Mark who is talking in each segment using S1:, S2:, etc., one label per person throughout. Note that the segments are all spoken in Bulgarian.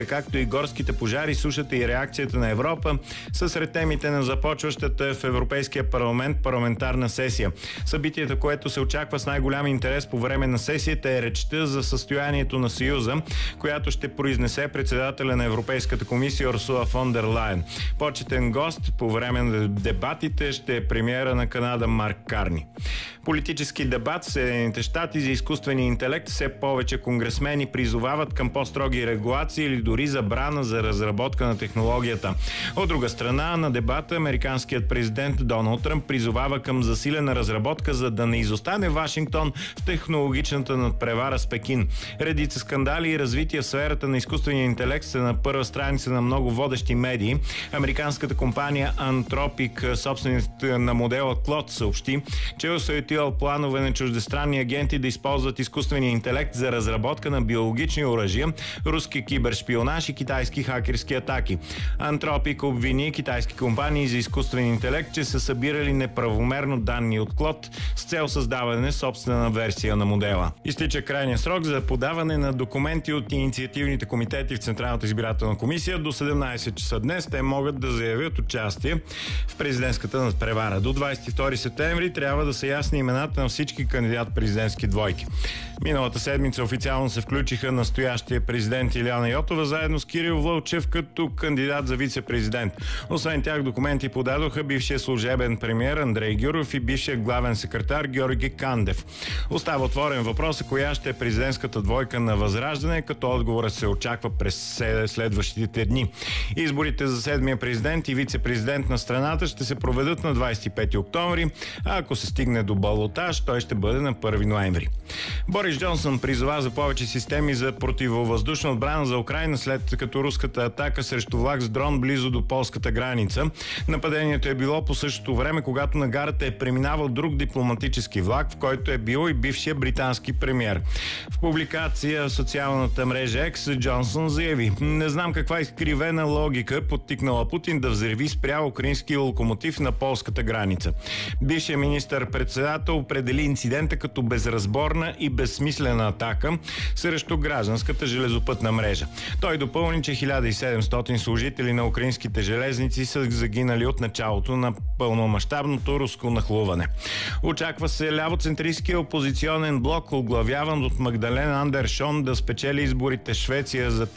S1: както и горските пожари, сушата и реакцията на Европа, са сред темите на започващата в Европейския парламент парламентарна сесия. Събитието, което се очаква с най-голям интерес по време на сесията, е речта за състоянието на Съюза, която ще произнесе председателя на Европейската комисия Урсула фон дер Лайен. Почетен гост по време на дебатите ще е премиера на Канада Марк Карни. Политически дебат в Съединените щати за изкуствения интелект. Все повече конгресмени призовават към по-строги регулации или дори забрана за разработка на технологията. От друга страна на дебата американският президент Доналд Тръмп призовава към засилена разработка, за да не изостане Вашингтон в технологичната надпревара с Пекин. Редица скандали и развитие в сферата на изкуствения интелект са на първа страница на много водещи медии. Американската компания Anthropic, собственик на модела Claude, съобщи, че е осуетила планове на чуждестранни агенти да използват изкуствения интелект за разработка на биологични оръжия, руски кибершпионаж и китайски хакерски атаки. Anthropic обвини китайски компании за изкуствен интелект, че са събирали неправомерно данни от Claude с цел създаване на собствена версия на модела. Изтича крайния срок за подаване на документи от инициативните комитети в Централната избирателна комисия. До 17 часа днес те могат да заявят участие в президентската надпревара. До 22 септември трябва да са ясни имената на всички кандидат-президентски двойки. Миналата седмица официално се включиха настоящия президент Илияна Йотова заедно с Кирил Вълчев като кандидат за вице-президент. Освен тях документи подадоха бившия служебен премиер Андрей Гюров и бившия главен секретар Георги Кандев. Остава отворен въпрос коя ще е президентската двойка на Възраждане, като отговорът се очаква през следващите дни. Изборите за седмия президент и вице-президент на страната ще се проведат на 25 октомври, а ако се стигне до балотаж, той ще бъде на 1 ноември. Борис Джонсън призова за повече системи за противовъздушна отбрана за Украйна, след като руската атака срещу влак с дрон близо до полската граница. Нападението е било по същото време, когато на гарата е преминавал друг дипломатически влак, в който е бил и бившия британски премиер. В публикация в социалната мрежа X Джонсън заяви: "Не знам каква изкривена логика подтикнала Путин да взриви спря украински локомотив на полската граница." Бившият министър-председател определи инцидента като безразборна и безсмислена атака срещу гражданската железопътна мрежа. Той допълни, че 1700 служители на украинските железници са загинали от началото на пълномащабното руско нахлуване. Очаква се лявоцентристския опозиционен блок, оглавяван от Магдалена Андершон, да спечели изборите в Швеция за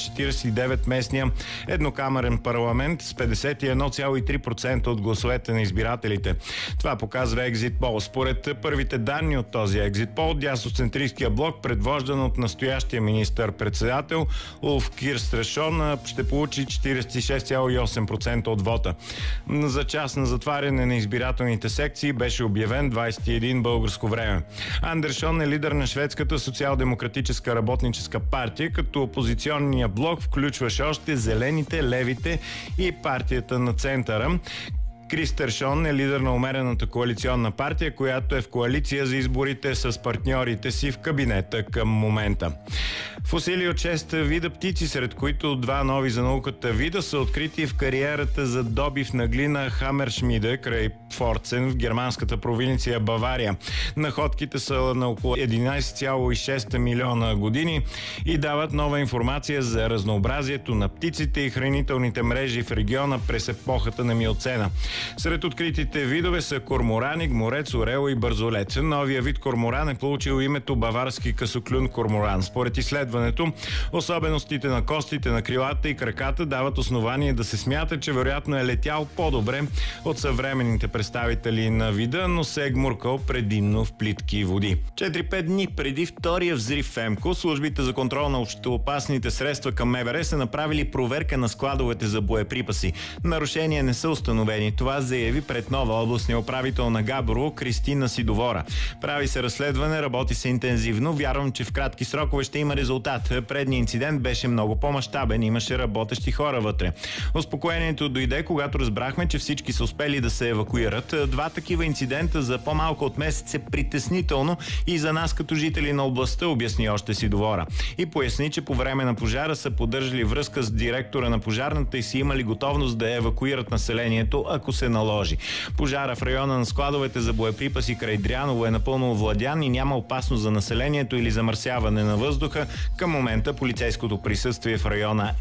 S1: 349 местния еднокамерен парламент с 51,3% от гласовете на избирателите. Това показва Екзит Пол. Според първите данни от този Екзит Пол, дясноцентристския блок, предвождан от настоящия министър-председател Улф Кирстрешон, ще получи 46,8% от вота. За час на затваряне на избирателните секции беше обявен 21 българско време. Андершон е лидер на шведската социал-демократическа работническа партия, като опозиционния блок включваше още Зелените, Левите и партията на центъра. Кристершон е лидер на умерената коалиционна партия, която е в коалиция за изборите с партньорите си в кабинета към момента. Фосили от 6 вида птици, сред които 2 нови за науката вида, са открити в кариерата за добив на глина Хамершмиде край Форцен в германската провинция Бавария. Находките са на около 11,6 милиона години и дават нова информация за разнообразието на птиците и хранителните мрежи в региона през епохата на Миоцена. Сред откритите видове са корморани, гмурец, орел и бързолет. Новия вид корморан е получил името баварски късоклюн корморан. Според изследването, особеностите на костите на крилата и краката дават основание да се смята, че вероятно е летял по-добре от съвременните представители на вида, но се е гмуркал предимно в плитки води. 4-5 дни преди втория взрив в Емко, службите за контрол на общоопасните средства към МВР са направили проверка на складовете за боеприпаси. Нарушения не са установени. Това заяви пред Нова областния управител на Габрово Кристина Сидовора. Прави се разследване, работи се интензивно. Вярвам, че в кратки срокове ще има резултат. Предният инцидент беше много по-мащабен. Имаше работещи хора вътре. Успокоението дойде, когато разбрахме, че всички са успели да се евакуират. 2 такива инцидента за по-малко от месец е притеснително и за нас като жители на областта, обясни още Сидовора. И поясни, че по време на пожара са поддържали връзка с директора на пожарната и си имали готовност да евакуират населението, ако се се наложи. Пожара в района на складовете за боеприпаси край Дряново е напълно овладян и няма опасност за населението или замърсяване на въздуха. Към момента полицейското присъствие в района